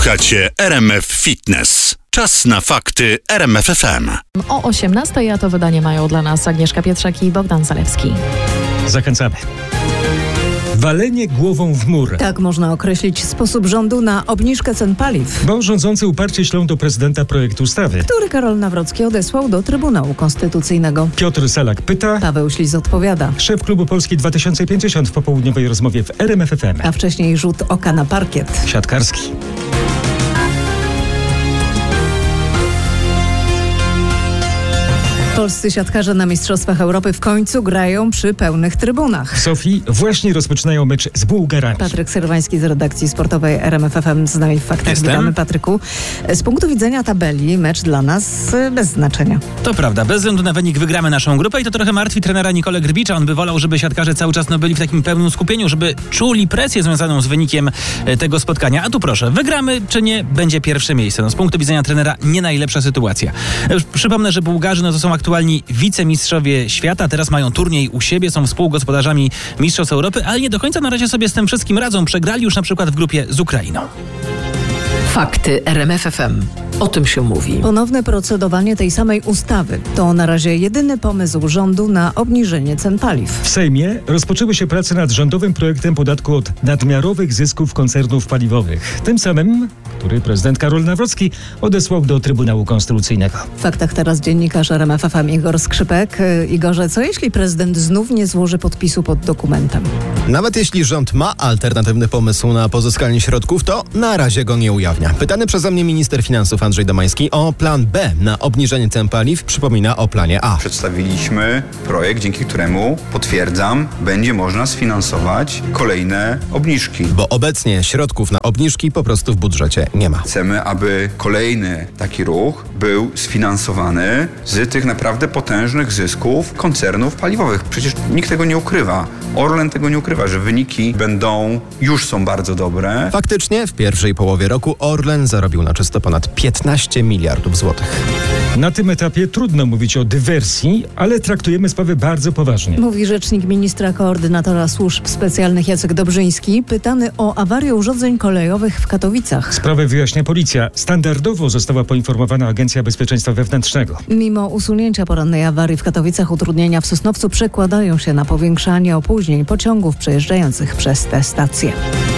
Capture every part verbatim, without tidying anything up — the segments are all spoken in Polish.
Słuchacie R M F Fitness. Czas na fakty R M F F M. O osiemnastej, a to wydanie mają dla nas Agnieszka Pietrzak i Bogdan Zalewski. Zachęcamy. Walenie głową w mur. Tak można określić sposób rządu na obniżkę cen paliw, Bo rządzący uparcie ślą do prezydenta projekt ustawy, który Karol Nawrocki odesłał do Trybunału Konstytucyjnego. Piotr Salak pyta, Paweł Ślis odpowiada, szef klubu Polski dwa tysiące pięćdziesiąt w popołudniowej rozmowie w R M F F M. a wcześniej rzut oka na parkiet. Siatkarski. Polscy siatkarze na Mistrzostwach Europy w końcu grają przy pełnych trybunach. W Sofii właśnie rozpoczynają mecz z Bułgarami. Patryk Serwański z redakcji sportowej R M F F M z nami w faktach. Jestem. Witamy, Patryku. Z punktu widzenia tabeli mecz dla nas y, bez znaczenia. To prawda, bez względu na wynik wygramy naszą grupę i to trochę martwi trenera Nikolę Grbicza. On by wolał, żeby siatkarze cały czas no, byli w takim pełnym skupieniu, żeby czuli presję związaną z wynikiem e, tego spotkania. A tu proszę, wygramy czy nie, będzie pierwsze miejsce. No, z punktu widzenia trenera nie najlepsza sytuacja. E, przypomnę, że Bułgarzy no, to są aktualni wicemistrzowie świata, teraz mają turniej u siebie, są współgospodarzami Mistrzostw Europy, ale nie do końca na razie sobie z tym wszystkim radzą. Przegrali już na przykład w grupie z Ukrainą. Fakty R M F F M. O tym się mówi. Ponowne procedowanie tej samej ustawy to na razie jedyny pomysł rządu na obniżenie cen paliw. W Sejmie rozpoczęły się prace nad rządowym projektem podatku od nadmiarowych zysków koncernów paliwowych. Tym samym, który prezydent Karol Nawrocki odesłał do Trybunału Konstytucyjnego. W faktach teraz dziennikarz R M F F M Igor Skrzypek. Igorze, co jeśli prezydent znów nie złoży podpisu pod dokumentem? Nawet jeśli rząd ma alternatywny pomysł na pozyskanie środków, to na razie go nie ujawnia. Pytany przeze mnie minister finansów Andrzej Domański o plan B na obniżenie cen paliw przypomina o planie A. Przedstawiliśmy projekt, dzięki któremu, potwierdzam, będzie można sfinansować kolejne obniżki. Bo obecnie środków na obniżki po prostu w budżecie nie ma. Chcemy, aby kolejny taki ruch był sfinansowany z tych naprawdę potężnych zysków koncernów paliwowych. Przecież nikt tego nie ukrywa. Orlen tego nie ukrywa, że wyniki będą, już są bardzo dobre. Faktycznie w pierwszej połowie roku Orlen zarobił na czysto ponad piętnaście miliardów złotych. Na tym etapie trudno mówić o dywersji, ale traktujemy sprawę bardzo poważnie. Mówi rzecznik ministra koordynatora służb specjalnych Jacek Dobrzyński, pytany o awarię urządzeń kolejowych w Katowicach. Sprawę wyjaśnia policja. Standardowo została poinformowana Agencja Bezpieczeństwa Wewnętrznego. Mimo usunięcia porannej awarii w Katowicach utrudnienia w Sosnowcu przekładają się na powiększanie opóźnień pociągów przejeżdżających przez tę stację.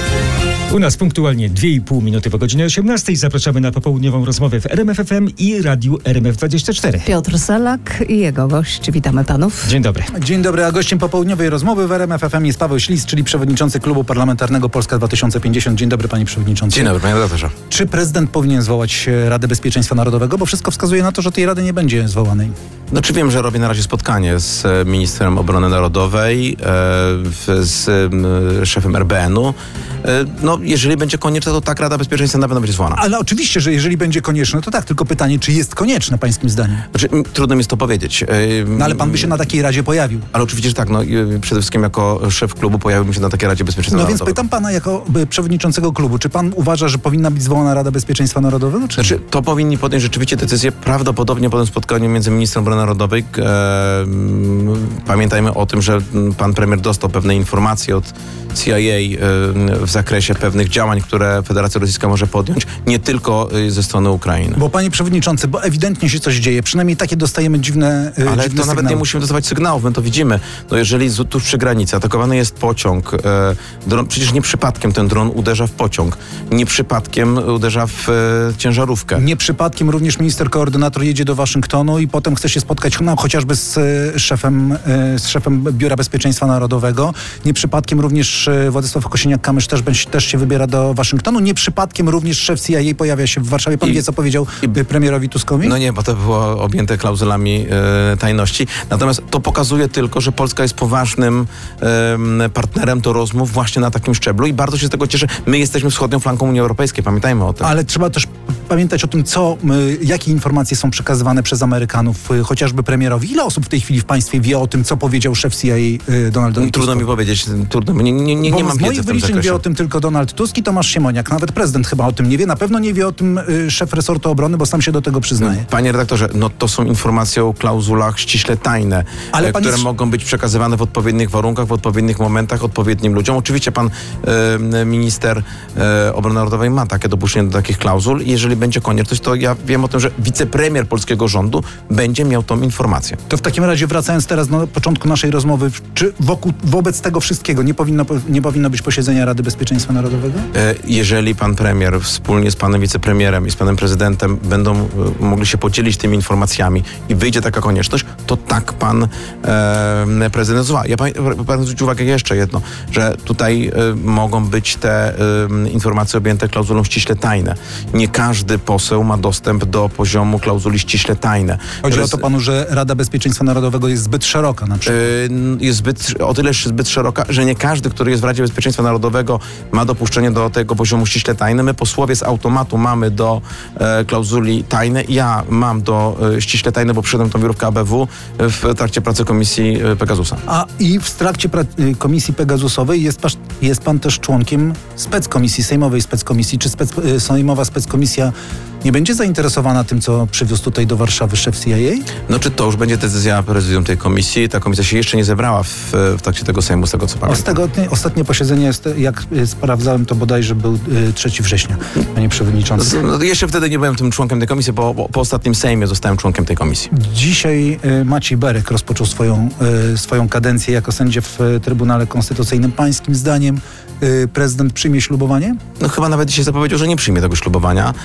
U nas punktualnie dwie i pół minuty po godzinie osiemnastej. Zapraszamy na popołudniową rozmowę w R M F F M i radiu R M F dwadzieścia cztery. Piotr Salak i jego gość. Witamy panów. Dzień dobry. Dzień dobry, a gościem popołudniowej rozmowy w R M F F M jest Paweł Ślis, czyli przewodniczący Klubu Parlamentarnego Polska dwa tysiące pięćdziesiąt. Dzień dobry, panie przewodniczący. Dzień dobry, panie redaktorze. Czy prezydent powinien zwołać Radę Bezpieczeństwa Narodowego? Bo wszystko wskazuje na to, że tej Rady nie będzie zwołanej. Znaczy wiem, że robię na razie spotkanie z e, ministrem obrony narodowej, e, w, z e, szefem R B N-u. E, no, jeżeli będzie konieczne, to tak, Rada Bezpieczeństwa na pewno będzie zwołana. Ale oczywiście, że jeżeli będzie konieczne, to tak, tylko pytanie, czy jest konieczne pańskim zdaniem? Znaczy, m, trudno mi jest to powiedzieć. E, No ale pan by się na takiej Radzie pojawił. Ale oczywiście, że tak. No, e, przede wszystkim jako szef klubu pojawiłbym się na takiej Radzie Bezpieczeństwa No więc Narodowego. pytam pana jako y, przewodniczącego klubu, czy pan uważa, że powinna być zwołana Rada Bezpieczeństwa Narodowego? Czy... Znaczy, to powinni podjąć rzeczywiście decyzję prawdopodobnie po tym spotkaniu między ministrem obrony narodowej. E, m, pamiętajmy o tym, że pan premier dostał pewne informacje od C I A e, w zakresie pewnych działań, które Federacja Rosyjska może podjąć, nie tylko e, ze strony Ukrainy. Bo panie przewodniczący, bo ewidentnie się coś dzieje, przynajmniej takie dostajemy dziwne y, Ale dziwne to nawet nie sygnały. musimy dostawać sygnałów, my to widzimy. No jeżeli z, tuż przy granicy atakowany jest pociąg, e, dron, przecież nie przypadkiem ten dron uderza w pociąg, nie przypadkiem uderza w e, ciężarówkę. Nie przypadkiem również minister koordynator jedzie do Waszyngtonu i potem chce się spotkać no, chociażby z e, szefem, e, z szefem Biura Bezpieczeństwa Narodowego. Nie przypadkiem również e, Władysław Kosiniak-Kamysz też, będzie- też się wybiera do Waszyngtonu. Nie przypadkiem również szef C I A pojawia się w Warszawie. Pan I- wie, co powiedział i- premierowi Tuskowi? No nie, bo to było objęte klauzulami e, tajności. Natomiast to pokazuje tylko, że Polska jest poważnym e, partnerem do rozmów właśnie na takim szczeblu i bardzo się z tego cieszę. My jesteśmy wschodnią flanką Unii Europejskiej, pamiętajmy o tym. Ale trzeba też pamiętać o tym, co, y, jakie informacje są przekazywane przez Amerykanów, y, chociażby premierowi. Ile osób w tej chwili w państwie wie o tym, co powiedział szef C I A y, Donald Tusk? Trudno mi powiedzieć, trudno, nie, nie, nie, nie mam z wiedzy moich w tym wyliczeń zakresie. wie o tym tylko Donald Tusk i Tomasz Siemoniak. Nawet prezydent chyba o tym nie wie. Na pewno nie wie o tym y, szef resortu obrony, bo sam się do tego przyznaje. Panie redaktorze, no to są informacje o klauzulach ściśle tajne, Ale e, pan które jest... mogą być przekazywane w odpowiednich warunkach, w odpowiednich momentach, odpowiednim ludziom. Oczywiście pan e, minister e, obrony narodowej ma takie dopuszczenie do takich klauzul i jeżeli będzie konieczność, to ja wiem o tym, że wicepremier polskiego rządu będzie miał tą informację. To w takim razie wracając teraz do początku naszej rozmowy, czy wokół, wobec tego wszystkiego nie powinno, nie powinno być posiedzenia Rady Bezpieczeństwa Narodowego? E, jeżeli pan premier wspólnie z panem wicepremierem i z panem prezydentem będą e, mogli się podzielić tymi informacjami i wyjdzie taka konieczność, to tak pan e, prezydent zła. Ja pan, pan zwrócić uwagę jeszcze jedno, że tutaj e, mogą być te e, informacje objęte klauzulą ściśle tajne. Nie każdy poseł ma dostęp do poziomu klauzuli ściśle tajne. Chodzi to o to panu, że Rada Bezpieczeństwa Narodowego jest zbyt szeroka na przykład. E, jest zbyt, o tyle zbyt szeroka, że nie każdy, który jest w Radzie Bezpieczeństwa Narodowego, ma dopuszczenie do tego poziomu ściśle tajne. My posłowie z automatu mamy do e, klauzuli tajne. Ja mam do e, ściśle tajne, bo przyszedłem tą biurówkę A B W w trakcie pracy Komisji e, Pegasusa. A i w trakcie pra- Komisji Pegasusowej jest, pasz, jest pan też członkiem speckomisji, sejmowej speckomisji. Czy spec, sejmowa speckomisja nie będzie zainteresowana tym, co przywiózł tutaj do Warszawy szef C I A? No czy to już będzie decyzja prezydium tej komisji? Ta komisja się jeszcze nie zebrała w, w trakcie tego Sejmu, z tego co pamiętam. Ostatnie, ostatnie posiedzenie, jest, jak sprawdzałem, to bodajże był trzeciego września, panie przewodniczący. No, no, jeszcze wtedy nie byłem tym członkiem tej komisji, bo, bo po ostatnim Sejmie zostałem członkiem tej komisji. Dzisiaj y, Maciej Berek rozpoczął swoją, y, swoją kadencję jako sędzia w y, Trybunale Konstytucyjnym. Pańskim zdaniem y, prezydent przyjmie ślubowanie? No chyba nawet się zapowiedział, że nie przyjmie tego ślubowania.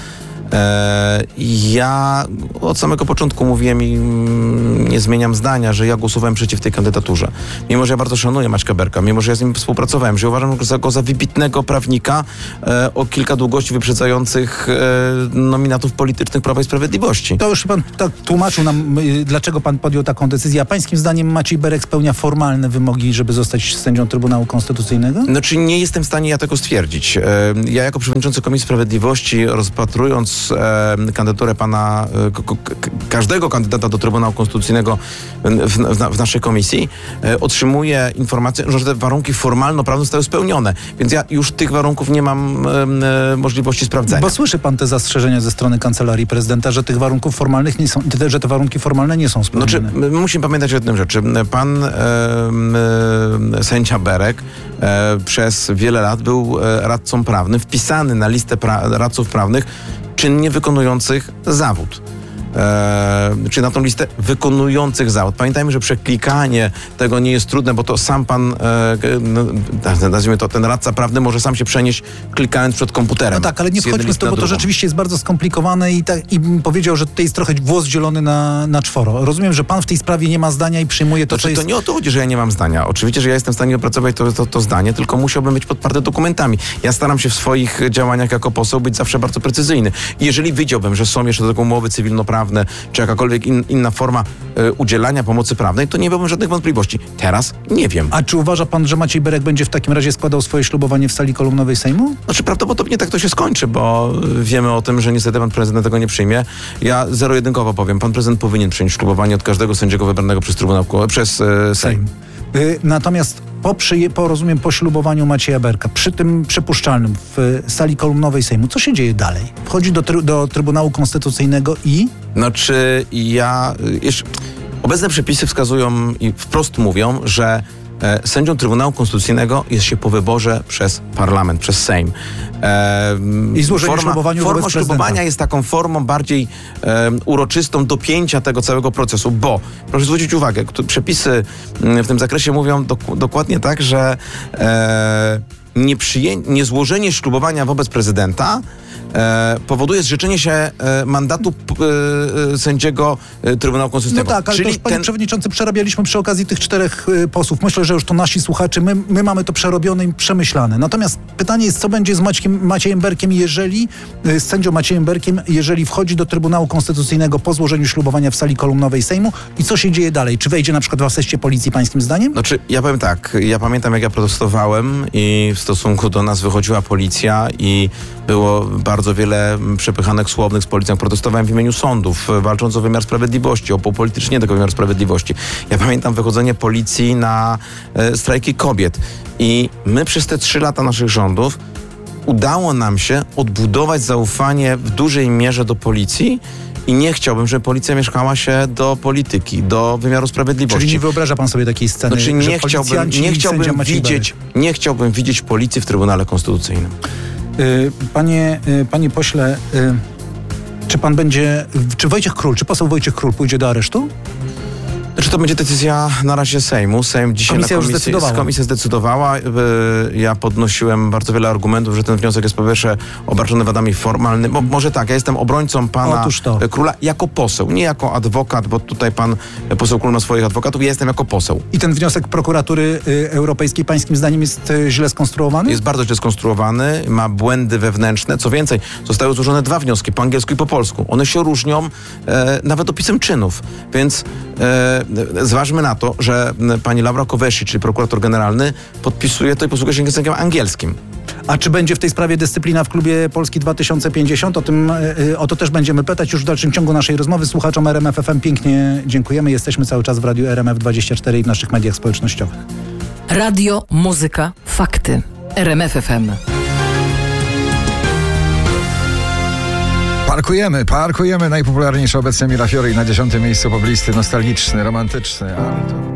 E, ja od samego początku mówiłem i mm, nie zmieniam zdania, że ja głosowałem przeciw tej kandydaturze. Mimo, że ja bardzo szanuję Maćka Berka, mimo, że ja z nim współpracowałem, że uważam go za, go za wybitnego prawnika e, o kilka długości wyprzedzających e, nominatów politycznych Prawa i Sprawiedliwości. To już pan tak tłumaczył nam, y, dlaczego pan podjął taką decyzję. A pańskim zdaniem Maciej Berek spełnia formalne wymogi, żeby zostać sędzią Trybunału Konstytucyjnego? Znaczy nie jestem w stanie ja tego stwierdzić. E, ja jako przewodniczący Komisji Sprawiedliwości, rozpatrując E, kandydaturę pana, e, k- k- każdego kandydata do Trybunału Konstytucyjnego w, w, w naszej komisji, e, otrzymuję informację, że te warunki formalno-prawne zostały spełnione. Więc ja już tych warunków nie mam e, e, możliwości sprawdzenia. Bo słyszy pan te zastrzeżenia ze strony Kancelarii Prezydenta, że tych warunków formalnych nie są, że te warunki formalne nie są spełnione. Znaczy, my musimy pamiętać o jednej rzeczy. Pan e, e, sędzia Berek e, przez wiele lat był e, radcą prawnym, wpisany na listę pra- radców prawnych czynnie wykonujących zawód. E, czy na tą listę wykonujących zawód. Pamiętajmy, że przeklikanie tego nie jest trudne, bo to sam pan, e, nazwijmy to, ten radca prawny może sam się przenieść, klikając przed komputerem. No tak, ale nie wchodźmy w to, bo to rzeczywiście jest bardzo skomplikowane i, tak, i bym powiedział, że tutaj jest trochę włos zielony na, na czworo. Rozumiem, że pan w tej sprawie nie ma zdania i przyjmuje to, to co jest... To nie o to chodzi, że ja nie mam zdania. Oczywiście, że ja jestem w stanie opracować to, to, to zdanie, tylko musiałbym być podparte dokumentami. Ja staram się w swoich działaniach jako poseł być zawsze bardzo precyzyjny. I jeżeli widziałbym, że są jeszcze do tego umowy cywilnoprawne, czy jakakolwiek in, inna forma y, udzielania pomocy prawnej, to nie miałbym żadnych wątpliwości. Teraz nie wiem. A czy uważa pan, że Maciej Berek będzie w takim razie składał swoje ślubowanie w sali kolumnowej Sejmu? Znaczy prawdopodobnie tak to się skończy, bo wiemy o tym, że niestety pan prezydent tego nie przyjmie. Ja zero-jedynkowo powiem, pan prezydent powinien przyjąć ślubowanie od każdego sędziego wybranego przez Trybunał, przez y, Sejm. Sejm. Y, natomiast po, przyje, po, rozumiem, po ślubowaniu Macieja Berka, przy tym przypuszczalnym w sali kolumnowej Sejmu, co się dzieje dalej? Wchodzi do, try, do Trybunału Konstytucyjnego i... Znaczy ja... Jeszcze, obecne przepisy wskazują i wprost mówią, że e, sędzią Trybunału Konstytucyjnego jest się po wyborze przez parlament, przez Sejm. E, I złożenie forma, ślubowania Forma wobec ślubowania prezydenta. jest taką formą bardziej e, uroczystą dopięcia tego całego procesu, bo proszę zwrócić uwagę, przepisy w tym zakresie mówią dok- dokładnie tak, że e, nieprzyję- niezłożenie ślubowania wobec prezydenta E, powoduje zrzeczenie się e, mandatu e, e, sędziego e, Trybunału Konstytucyjnego. No tak, ale Czyli to już, panie ten... przewodniczący, przerabialiśmy przy okazji tych czterech y, posłów. Myślę, że już to nasi słuchacze, my, my mamy to przerobione i przemyślane. Natomiast pytanie jest, co będzie z Maćkiem, Maciejem Berkiem, jeżeli, y, z sędzią Maciejem Berkiem, jeżeli wchodzi do Trybunału Konstytucyjnego po złożeniu ślubowania w sali kolumnowej Sejmu i co się dzieje dalej? Czy wejdzie na przykład w aseście policji, pańskim zdaniem? Znaczy, ja powiem tak, ja pamiętam, jak ja protestowałem i stosunku do nas wychodziła policja i było bardzo wiele przepychanek słownych z policją. Protestowałem w imieniu sądów, walcząc o wymiar sprawiedliwości, o upolitycznienie tego wymiaru sprawiedliwości. Ja pamiętam wychodzenie policji na e, strajki kobiet i my przez te trzy lata naszych rządów udało nam się odbudować zaufanie w dużej mierze do policji i nie chciałbym, żeby policja mieszkała się do polityki, do wymiaru sprawiedliwości. Czyli nie wyobraża pan sobie takiej sceny, znaczy, nie że chciałbym, nie chciałbym widzieć, nie chciałbym widzieć policji w Trybunale Konstytucyjnym. Yy, panie, yy, panie pośle, yy, czy pan będzie, czy Wojciech Król, czy poseł Wojciech Król pójdzie do aresztu? Znaczy to będzie decyzja na razie Sejmu. Sejm dzisiaj Komisja na już komisji, zdecydowała. Komisja zdecydowała. Ja podnosiłem bardzo wiele argumentów, że ten wniosek jest po pierwsze obarczony wadami formalnymi. Bo może tak, ja jestem obrońcą pana Króla jako poseł, nie jako adwokat, bo tutaj pan poseł Król ma swoich adwokatów, ja jestem jako poseł. I ten wniosek prokuratury y, europejskiej pańskim zdaniem jest y, źle skonstruowany? Jest bardzo źle skonstruowany, ma błędy wewnętrzne. Co więcej, zostały złożone dwa wnioski, po angielsku i po polsku. One się różnią e, nawet opisem czynów, więc e, zważmy na to, że pani Laura Kövesi, czyli prokurator generalny, podpisuje to i posługuje się językiem angielskim. A czy będzie w tej sprawie dyscyplina w klubie Polski dwa tysiące pięćdziesiąt? O tym, o to też będziemy pytać już w dalszym ciągu naszej rozmowy. Słuchaczom R M F F M pięknie dziękujemy. Jesteśmy cały czas w Radiu R M F dwadzieścia cztery i w naszych mediach społecznościowych. Radio, muzyka, fakty. R M F F M. Parkujemy, parkujemy. Najpopularniejszy obecnie Mira Fiori na dziesiątym miejscu poblisty, nostalgiczny, romantyczny, ale to...